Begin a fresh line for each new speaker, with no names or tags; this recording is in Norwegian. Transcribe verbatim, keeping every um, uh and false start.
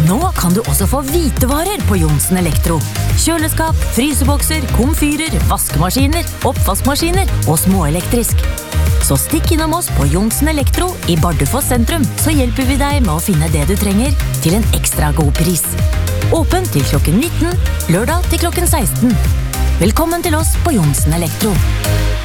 Nå kan du også få hvitevarer på Johnsen Elektro. Kjøleskap, frysebokser, komfyrer, vaskemaskiner, oppvaskmaskiner og småelektrisk. Så stikk innom oss på Johnsen Elektro i Bardufoss sentrum, så hjelper vi deg med å finne det du trenger til en ekstra god pris. Åpen til klokken nitten, lørdag til klokken seksten. Velkommen til oss på Johnsen Elektro.